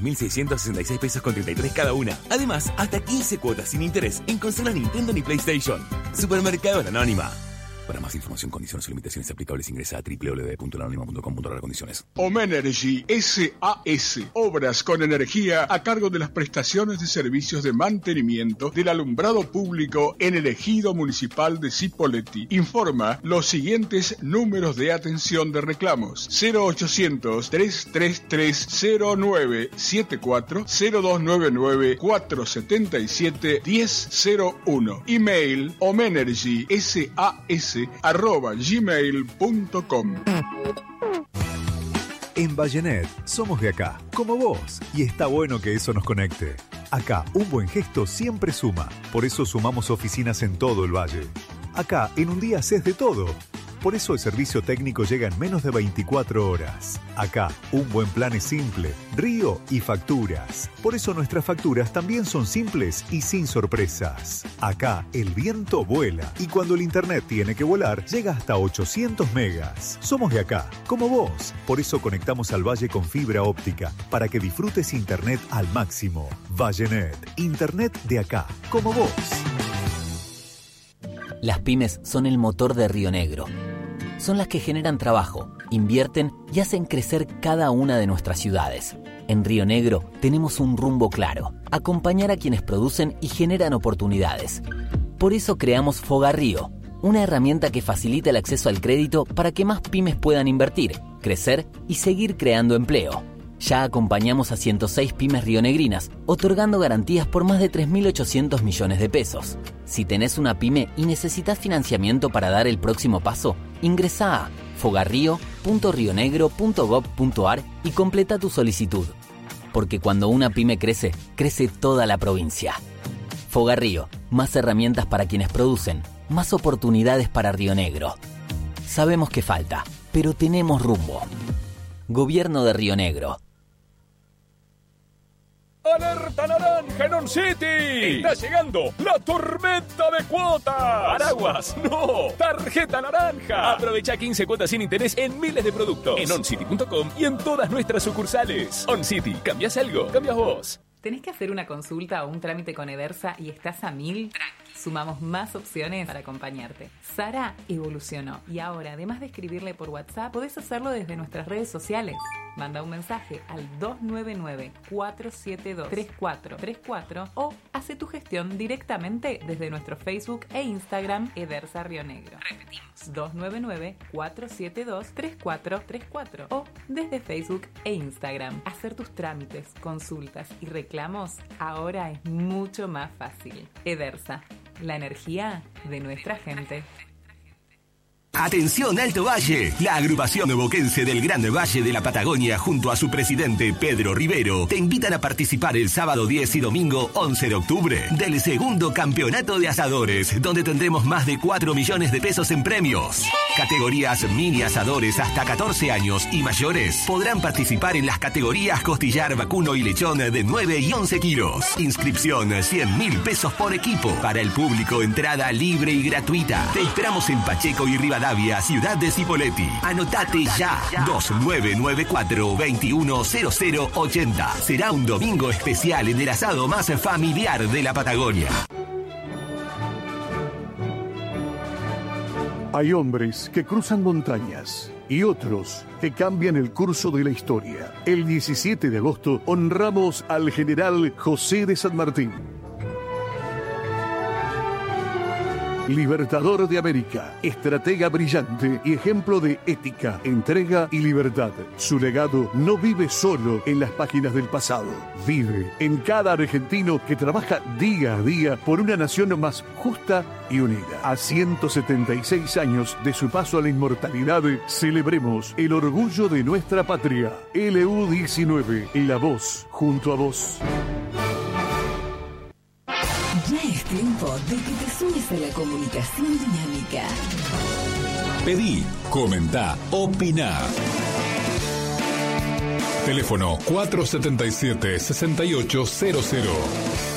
4.666 pesos con 33 cada una. Además, hasta 15 cuotas sin interés en consolas Nintendo ni PlayStation. Supermercado La Anónima. Para más información, condiciones y limitaciones aplicables, ingresa a www.laanonima.com.ar/condiciones. Omenergy SAS. Obras con energía a cargo de las prestaciones de servicios de mantenimiento del alumbrado público en el ejido municipal de Cipolletti. Informa los siguientes números de atención de reclamos: 0800-333-0974, 0299-477-1001. Email omenergysas@gmail.com. En Vallenet somos de acá, como vos, y está bueno que eso nos conecte. Acá, un buen gesto siempre suma, por eso sumamos oficinas en todo el valle. Acá, en un día haces de todo. Por eso el servicio técnico llega en menos de 24 horas. Acá, un buen plan es simple, río y facturas. Por eso nuestras facturas también son simples y sin sorpresas. Acá, el viento vuela y cuando el internet tiene que volar, llega hasta 800 megas. Somos de acá, como vos. Por eso conectamos al valle con fibra óptica, para que disfrutes internet al máximo. Vallenet, internet de acá, como vos. Las pymes son el motor de Río Negro. Son las que generan trabajo, invierten y hacen crecer cada una de nuestras ciudades. En Río Negro tenemos un rumbo claro: acompañar a quienes producen y generan oportunidades. Por eso creamos Fogarrío, una herramienta que facilita el acceso al crédito para que más pymes puedan invertir, crecer y seguir creando empleo. Ya acompañamos a 106 pymes rionegrinas, otorgando garantías por más de 3.800 millones de pesos. Si tenés una pyme y necesitas financiamiento para dar el próximo paso, ingresá a fogarrio.rionegro.gov.ar y completa tu solicitud. Porque cuando una pyme crece, crece toda la provincia. Fogarrío, más herramientas para quienes producen, más oportunidades para Río Negro. Sabemos que falta, pero tenemos rumbo. Gobierno de Río Negro. ¡Alerta naranja en On City! ¡Está llegando la tormenta de cuotas! ¡Paraguas! ¡No! ¡Tarjeta naranja! Aprovecha 15 cuotas sin interés en miles de productos. En oncity.com y en todas nuestras sucursales. On City. ¿Cambias algo? ¿Cambias vos? ¿Tenés que hacer una consulta o un trámite con Edersa y estás a 1000? Sumamos más opciones para acompañarte. Sara evolucionó y ahora, además de escribirle por WhatsApp, podés hacerlo desde nuestras redes sociales. Manda un mensaje al 299-472-3434 o hace tu gestión directamente desde nuestro Facebook e Instagram Edersa Río Negro. Repetimos, 299-472-3434 o desde Facebook e Instagram. Hacer tus trámites, consultas y reclamos ahora es mucho más fácil. Edersa, la energía de nuestra gente. Atención Alto Valle, la agrupación boquense del Gran Valle de la Patagonia junto a su presidente Pedro Rivero te invitan a participar el sábado 10 y domingo 11 de octubre del segundo campeonato de asadores, donde tendremos más de 4 millones de pesos en premios. Categorías mini asadores hasta 14 años y mayores podrán participar en las categorías costillar, vacuno y lechón de 9 y 11 kilos. Inscripción 100.000 pesos por equipo. Para el público, entrada libre y gratuita. Te esperamos en Pacheco y Rivadavia, ciudad de Cipolletti. Anotate ya. 2994-210080. Será un domingo especial en el asado más familiar de la Patagonia. Hay hombres que cruzan montañas y otros que cambian el curso de la historia. El 17 de agosto honramos al general José de San Martín, libertador de América, estratega brillante y ejemplo de ética, entrega y libertad. Su legado no vive solo en las páginas del pasado, vive en cada argentino que trabaja día a día por una nación más justa y unida. A 176 años de su paso a la inmortalidad, celebremos el orgullo de nuestra patria. LU19, la voz junto a vos. Ya es tiempo de que te sumes a la comunicación dinámica. Pedí, comentá, opiná. Teléfono 477-6800.